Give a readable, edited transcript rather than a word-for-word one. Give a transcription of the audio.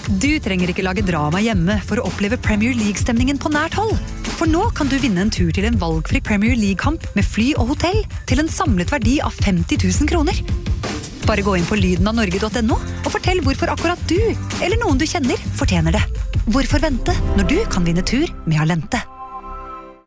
Du trenger ikke lage drama hjemme for å oppleve Premier League-stemningen på nært hold. For nå kan du vinne en tur til en valgfri Premier League-kamp med fly og hotell til en samlet verdi av 50 000 kroner. Bare gå inn på lydenavnorge.no og fortell hvorfor akkurat du, eller noen du kjenner, fortjener det. Hvorfor vente når du kan vinne tur med Alente?